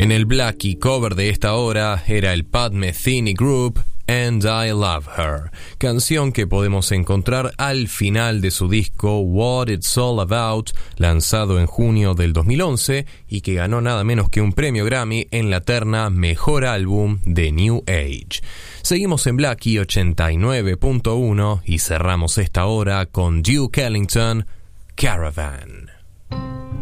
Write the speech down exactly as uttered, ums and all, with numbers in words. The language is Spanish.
En el Blackie cover de esta hora era el Pat Metheny Group, And I Love Her, canción que podemos encontrar al final de su disco What It's All About, lanzado en junio del dos mil once y que ganó nada menos que un premio Grammy en la terna Mejor Álbum de New Age. Seguimos en Blackie ochenta y nueve punto uno y cerramos esta hora con Duke Ellington, Caravan.